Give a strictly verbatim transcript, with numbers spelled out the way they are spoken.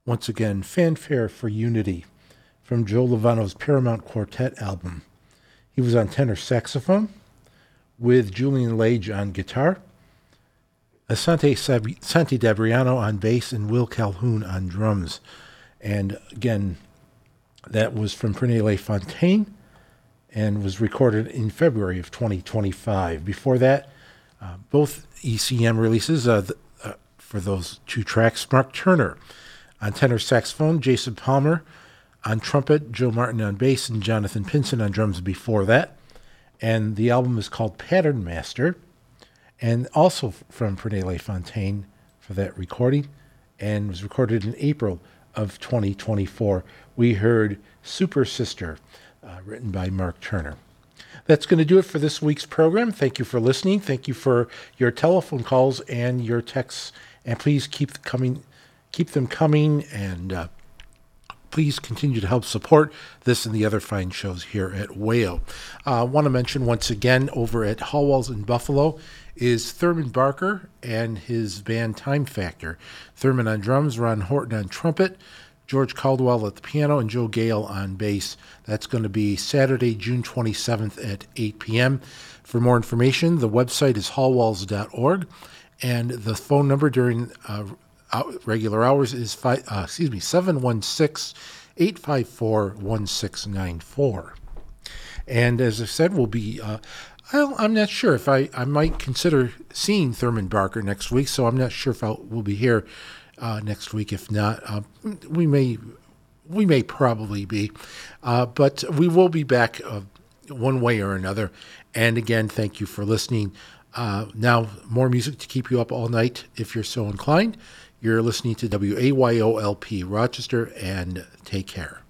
once again, Fanfare for Unity from Joe Lovano's Paramount Quartet album. He was on tenor saxophone with Julian Lage on guitar, Asante, Sab- Santi Dabriano on bass, and Will Calhoun on drums. And again, that was from Pernille Fontaine and was recorded in February of twenty twenty-five. Before that, uh, both E C M releases uh, the, uh, for those two tracks, Mark Turner on tenor saxophone, Jason Palmer on trumpet, Joe Martin on bass, and Jonathan Pinson on drums before that. And the album is called Pattern Master, and also from Pernille Fontaine for that recording, and was recorded in April of twenty twenty-four. We heard Super Sister, uh, written by Mark Turner. That's going to do it for this week's program. Thank you for listening. Thank you for your telephone calls and your texts. And please keep coming, keep them coming, and uh, please continue to help support this and the other fine shows here at W A O. I uh, want to mention once again, over at Hall Walls in Buffalo is Thurman Barker and his band Time Factor. Thurman on drums, Ron Horton on trumpet, George Caldwell at the piano, and Joe Gale on bass. That's going to be Saturday, June twenty-seventh at eight p.m. For more information, the website is hall walls dot org, and the phone number during uh, regular hours is five, uh, excuse me, seven one six, eight five four, one six nine four. And as I said, we'll be, uh, well, I'm not sure if I, I might consider seeing Thurman Barker next week, so I'm not sure if I'll, we'll be here Uh, next week. If not, uh, we may we may probably be, uh, but we will be back uh, one way or another. And again, thank you for listening. Uh, now, more music to keep you up all night if you're so inclined. You're listening to W A Y O L P Rochester, and take care.